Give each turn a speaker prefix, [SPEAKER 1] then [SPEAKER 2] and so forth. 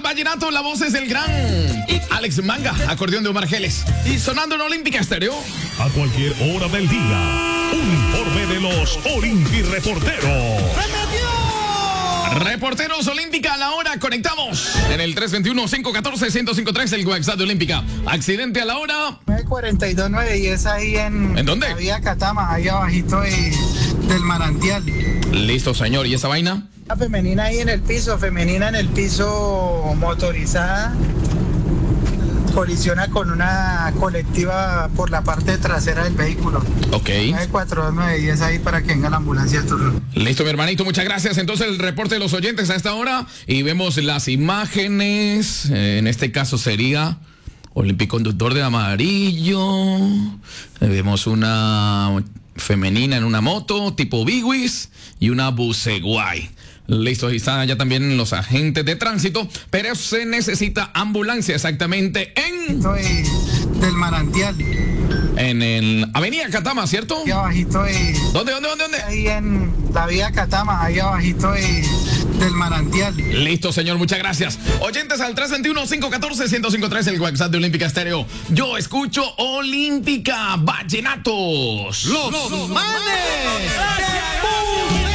[SPEAKER 1] vallenato, la voz es del gran Alex Manga, acordeón de Omar Geles. Y sonando en Olímpica Estéreo.
[SPEAKER 2] A cualquier hora del día, un informe de los Olympi Reporteros.
[SPEAKER 1] Reporteros Olímpica a la hora, conectamos en el 321-514-1053, el WhatsApp de Olímpica. Accidente a la hora.
[SPEAKER 3] 942 y es ahí en
[SPEAKER 1] dónde?
[SPEAKER 3] La vía Catama, ahí abajito del manantial.
[SPEAKER 1] Listo, señor. ¿Y esa vaina?
[SPEAKER 3] La femenina ahí en el piso, motorizada. Colisiona con una colectiva por la parte trasera del vehículo.
[SPEAKER 1] Ok.
[SPEAKER 3] 949 y es ahí para que venga la ambulancia al turno.
[SPEAKER 1] Listo, mi hermanito, muchas gracias. Entonces, el reporte de los oyentes a esta hora y vemos las imágenes. En este caso sería Olimpiconductor de amarillo. Vemos una femenina en una moto tipo Bigwis y una Buceguay. Listo, y están allá también los agentes de tránsito, pero se necesita ambulancia exactamente en...
[SPEAKER 3] Del manantial.
[SPEAKER 1] En el Avenida Catama, ¿cierto?
[SPEAKER 3] Ahí abajito
[SPEAKER 1] ¿Dónde?
[SPEAKER 3] Ahí en la vía Catama, ahí abajito del manantial.
[SPEAKER 1] Listo, señor, muchas gracias. Oyentes al 321-514-1053, el WhatsApp de Olímpica Estéreo. Yo escucho Olímpica Vallenatos.
[SPEAKER 4] Los manes.